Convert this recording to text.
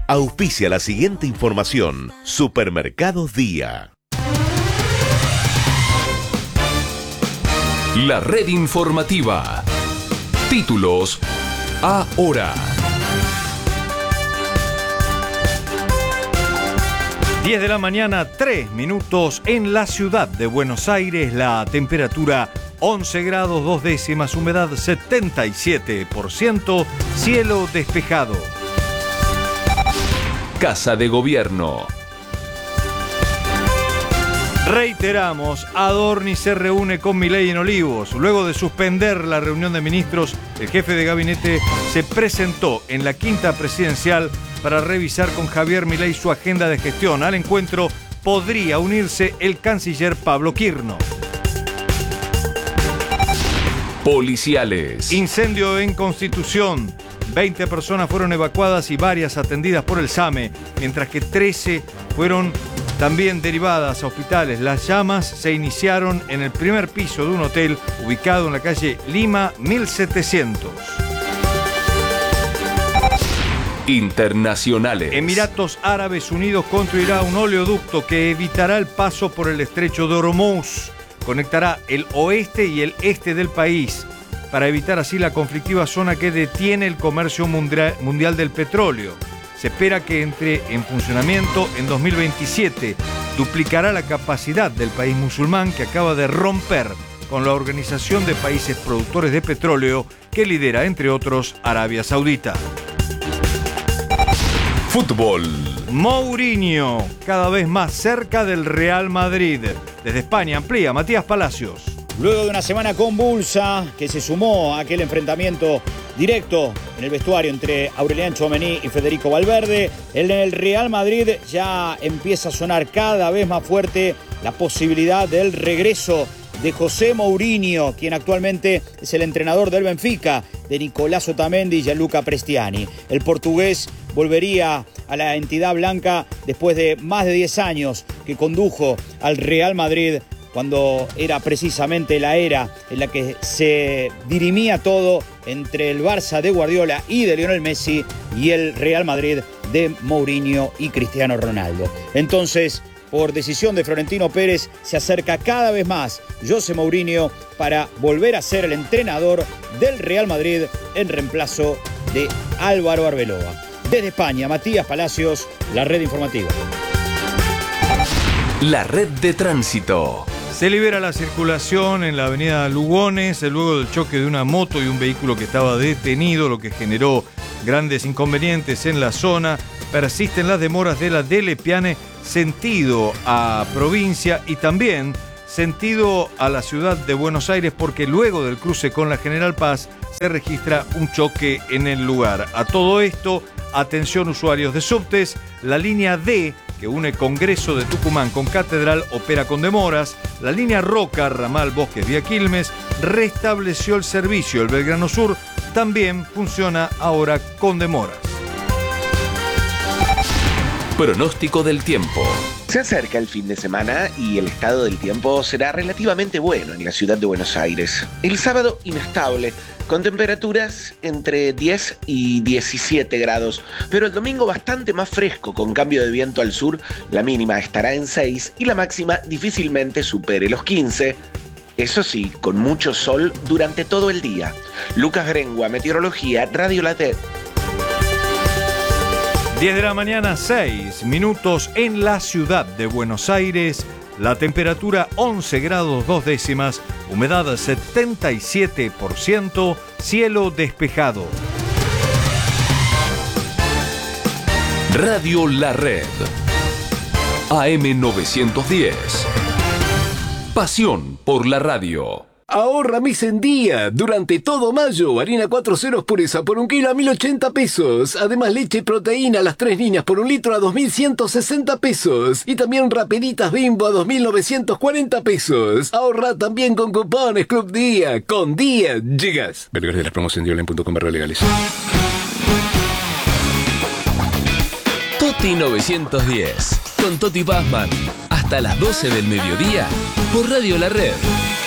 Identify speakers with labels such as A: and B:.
A: Auspicia la siguiente información. Supermercados Día.
B: La red informativa. Títulos ahora.
C: 10 de la mañana, 3 minutos en la ciudad de Buenos Aires. La temperatura 11 grados 2 décimas, humedad 77%, cielo despejado.
B: Casa de Gobierno.
C: Reiteramos, Adorni se reúne con Milei en Olivos. Luego de suspender la reunión de ministros, el jefe de gabinete se presentó en la quinta presidencial para revisar con Javier Milei su agenda de gestión. Al encuentro podría unirse el canciller Pablo Quirno.
B: Policiales.
C: Incendio en Constitución. 20 personas fueron evacuadas y varias atendidas por el SAME, mientras que 13 fueron también derivadas a hospitales. Las llamas se iniciaron en el primer piso de un hotel ubicado en la calle Lima 1700.
B: Internacionales.
C: Emiratos Árabes Unidos construirá un oleoducto que evitará el paso por el estrecho de Hormuz. Conectará el oeste y el este del país para evitar así la conflictiva zona que detiene el comercio mundial del petróleo. Se espera que entre en funcionamiento en 2027. Duplicará la capacidad del país musulmán que acaba de romper con la Organización de Países Productores de Petróleo que lidera, entre otros, Arabia Saudita.
B: Fútbol.
C: Mourinho, cada vez más cerca del Real Madrid. Desde España amplía Matías Palacios.
D: Luego de una semana convulsa que se sumó a aquel enfrentamiento directo en el vestuario entre Aurelian Tchouaméni y Federico Valverde, en el Real Madrid ya empieza a sonar cada vez más fuerte la posibilidad del regreso de José Mourinho, quien actualmente es el entrenador del Benfica, de Nicolás Otamendi y Gianluca Prestiani. El portugués volvería a la entidad blanca después de más de 10 años que condujo al Real Madrid, cuando era precisamente la era en la que se dirimía todo entre el Barça de Guardiola y de Lionel Messi y el Real Madrid de Mourinho y Cristiano Ronaldo. Entonces, por decisión de Florentino Pérez, se acerca cada vez más José Mourinho para volver a ser el entrenador del Real Madrid en reemplazo de Álvaro Arbeloa. Desde España, Matías Palacios, la red informativa.
B: La red de tránsito.
C: Se libera la circulación en la avenida Lugones luego del choque de una moto y un vehículo que estaba detenido, lo que generó grandes inconvenientes en la zona. Persisten las demoras de la Delle Piane sentido a provincia y también sentido a la ciudad de Buenos Aires, porque luego del cruce con la General Paz se registra un choque en el lugar. A todo esto, atención usuarios de subtes, la línea D, que une Congreso de Tucumán con Catedral, opera con demoras. La línea Roca, ramal Bosques vía Quilmes, restableció el servicio. El Belgrano Sur también funciona ahora con demoras.
B: Pronóstico del tiempo.
E: Se acerca el fin de semana y el estado del tiempo será relativamente bueno en la ciudad de Buenos Aires. El sábado inestable, con temperaturas entre 10 y 17 grados, pero el domingo bastante más fresco, con cambio de viento al sur. La mínima estará en 6 y la máxima difícilmente supere los 15. Eso sí, con mucho sol durante todo el día. Lucas Grengua, Meteorología, Radio La Red.
C: 10 de la mañana, 6 minutos en la ciudad de Buenos Aires. La temperatura 11 grados 2 décimas, humedad 77%, cielo despejado.
B: Radio La Red. AM 910. Pasión por la radio.
F: Ahorra mes en día. Durante todo mayo, harina 4 ceros pureza por 1 kilo a 1.080 pesos. Además, leche y proteína a las 3 líneas por 1 litro a 2.160 pesos. Y también rapiditas Bimbo a 2.940 pesos. Ahorra también con cupones Club Día. Con Día llegas. Ver de las promociones de online.com/legales.
B: Toti 910. Con Toti Pazman. Hasta las 12 del mediodía. Por Radio La Red.